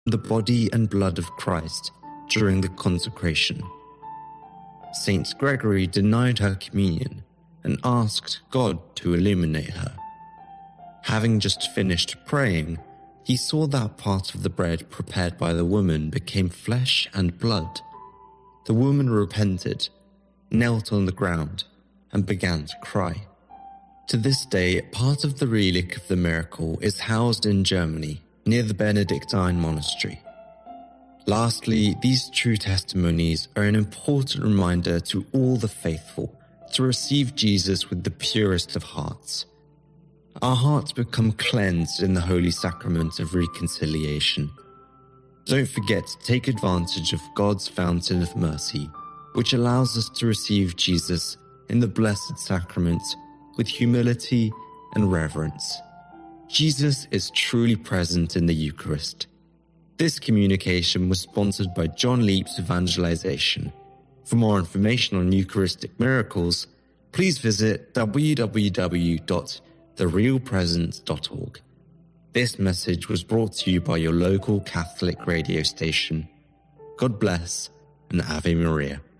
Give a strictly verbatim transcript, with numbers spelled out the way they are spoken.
the body and blood of Christ during the consecration. Saint Gregory denied her communion and asked God to illuminate her. Having just finished praying, he saw that part of the bread prepared by the woman became flesh and blood. The woman repented, knelt on the ground, and began to cry. To this day, part of the relic of the miracle is housed in Germany, near the Benedictine monastery. Lastly, these true testimonies are an important reminder to all the faithful to receive Jesus with the purest of hearts. Our hearts become cleansed in the holy sacrament of reconciliation. Don't forget to take advantage of God's fountain of mercy, which allows us to receive Jesus in the blessed sacrament with humility and reverence. Jesus is truly present in the Eucharist. This communication was sponsored by John Leap's Evangelization. For more information on Eucharistic miracles, please visit w w w dot the real presence dot org. This message was brought to you by your local Catholic radio station. God bless and Ave Maria.